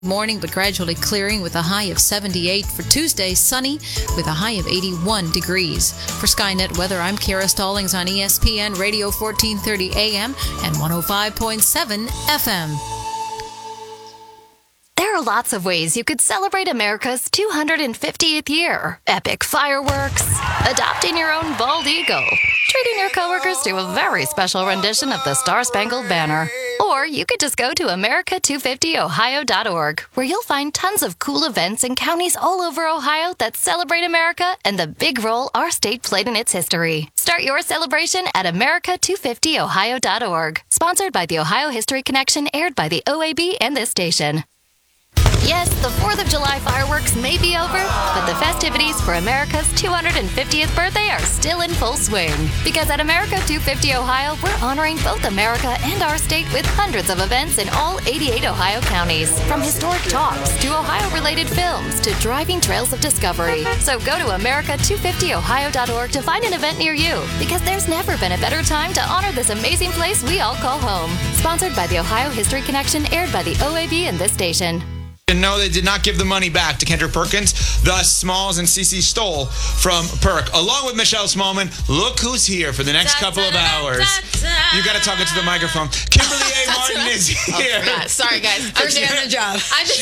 Morning, but gradually clearing with a high of 78. For Tuesday, sunny with a high of 81 degrees. For Skynet Weather, I'm Kara Stallings on ESPN Radio 1430 AM and 105.7 FM. There are lots of ways you could celebrate America's 250th year. Epic fireworks, adopting your own bald eagle, treating your coworkers to a very special rendition of the Star-Spangled Banner. Or you could just go to America250ohio.org, where you'll find tons of cool events in counties all over Ohio that celebrate America and the big role our state played in its history. Start your celebration at America250ohio.org. Sponsored by the Ohio History Connection, aired by the OAB and this station. Yes, the 4th of July fireworks may be over, but the festivities for America's 250th birthday are still in full swing. Because at America 250 Ohio, we're honoring both America and our state with hundreds of events in all 88 Ohio counties. From historic talks to Ohio-related films to driving trails of discovery. So go to America250ohio.org to find an event near you. Because there's never been a better time to honor this amazing place we all call home. Sponsored by the Ohio History Connection, aired by the OAB and this station. No, they did not give the money back to Kendrick Perkins. Thus, Smalls and Cece stole from Perk. Along with Michelle Smallman, look who's here for the next couple of hours. You got to talk into the microphone. Kimberly A. Martin is here. Oh, sorry, guys. First day on the job.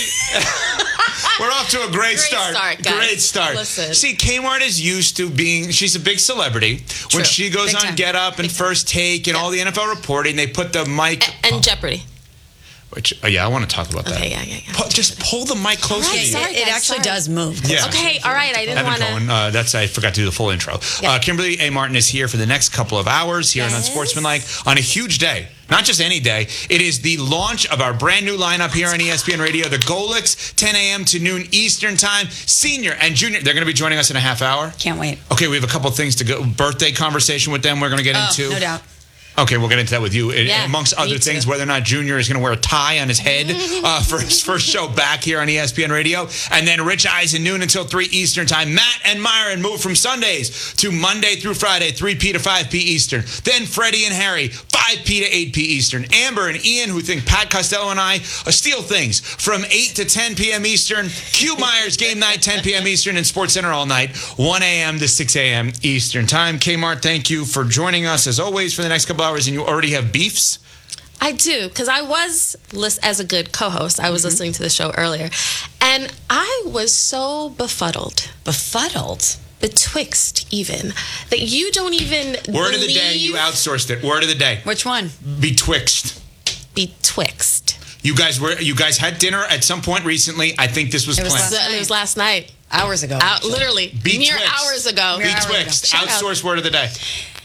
We're off to a great start. Guys. Great start. Listen. See, Kmart is used to being, she's a big celebrity. True. When she goes Big on time. Get Up and First Take and all the NFL reporting, they put the mic. And Jeopardy. Which, yeah, I want to talk about that. Okay, yeah. Just pull the mic closer to you. Sorry, It guys, actually sorry. does move. Yeah. Okay, all right. I didn't Evan want Cohen, to. I forgot to do the full intro. Yeah. Kimberly A. Martin is here for the next couple of hours here on Unsportsmanlike on a huge day. Not just any day. It is the launch of our brand new lineup here on ESPN Radio. The Golix, 10 a.m. to noon Eastern time. Senior and junior, they're going to be joining us in a half hour. Can't wait. Okay, we have a couple things to go. Birthday conversation with them we're going to get into. No doubt. Okay, we'll get into that with you. Yeah, amongst me other things, too. whether or not Junior is going to wear a tie on his head for his first show back here on ESPN Radio. And then Rich Eisen, noon until 3 Eastern time. Matt and Myron move from Sundays to Monday through Friday, 3P to 5P Eastern. Then Freddie and Harry, 5P to 8P Eastern. Amber and Ian, who think Pat Costello and I steal things, from 8 to 10 p.m. Eastern. Q Myers, game night, 10 p.m. Eastern, and Sports Center all night, 1 a.m. to 6 a.m. Eastern time. Kmart, thank you for joining us, as always, for the next couple hours. And you already have beefs? I do, because I was, as a good co-host, I was listening to the show earlier, and I was so befuddled. Befuddled? Betwixt, even, that you don't even Word of the day, you outsourced it. Word of the day. Which one? Betwixt. Betwixt. You guys had dinner at some point recently. I think this was It was planned. last It was last night. Hours ago. Literally, mere hours ago. Betwixt. Check out. Outsourced word of the day.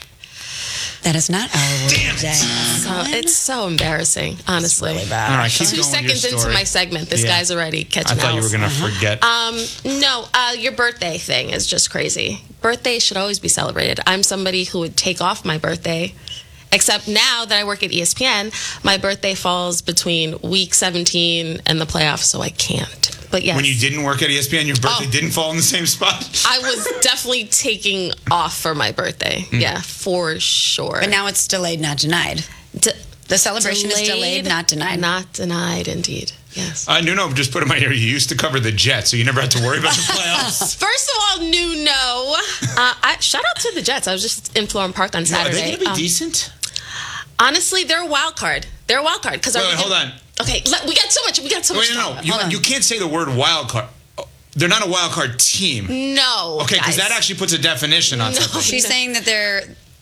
That is not our word Damn it. today. So it's so embarrassing, honestly. Really bad. All right, keep 2 going with your seconds into story. my segment, this Yeah. guy's already I catching thought you were owls. going to forget. No, your birthday thing is just crazy. Birthday should always be celebrated. I'm somebody who would take off my birthday, except now that I work at ESPN, my birthday falls between week 17 and the playoffs, so I can't. But yes. When you didn't work at ESPN, your birthday Oh. didn't fall in the same spot? I was definitely taking off for my birthday. Yeah, for sure. But now it's delayed, not denied. The celebration is delayed, not denied. Not denied, indeed. Yes. Nuno just put in my ear, you used to cover the Jets, so you never had to worry about the playoffs. First of all, no. Shout out to the Jets. I was just in Florham Park on Are Saturday. they going to be decent? Honestly, they're a wild card. They're a wild card because Wait, hold on. Okay, we got so much. We got so much. Wait, no. to talk about. You can't say the word wild card. They're not a wild card team. No. Okay, because guys. that actually puts a definition on No. something. She's saying that they're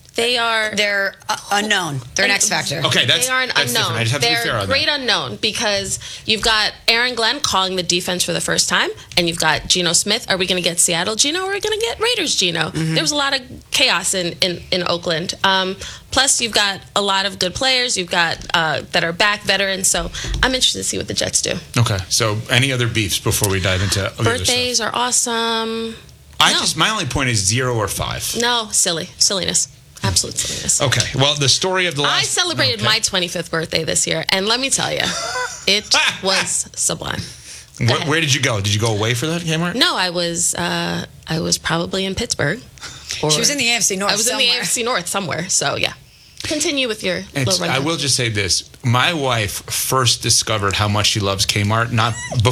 They're unknown. They're an X factor. Okay, they are an that's different. unknown. I just have to be They're fair on great that. unknown because you've got Aaron Glenn calling the defense for the first time, and you've got Geno Smith. Are we going to get Seattle Geno or are we going to get Raiders Geno? There was a lot of chaos in Oakland. Plus, you've got a lot of good players. You've got that are back, veterans. So I'm interested to see what the Jets do. Okay, so any other beefs before we dive into other Birthdays are awesome. stuff? My only point is 0 or 5. No, silliness. Absolute silliness. Okay, well, the story of the last... I celebrated Okay. my 25th birthday this year, and let me tell you, it was sublime. Where did you go? Did you go away for that, Kmart? No, I was probably in Pittsburgh. She was in the AFC North I was somewhere. in the AFC North somewhere, so yeah. Continue with your little I will just say this. My wife first discovered how much she loves Kmart, not